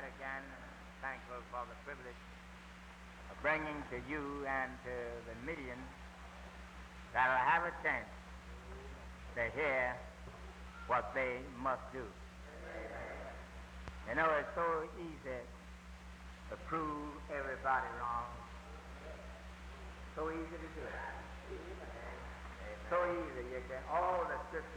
again thankful for the privilege of bringing to you and to the millions that will have a chance to hear what they must do. You know, it's so easy to prove everybody wrong. So easy to do it. So easy. You can, all the scriptures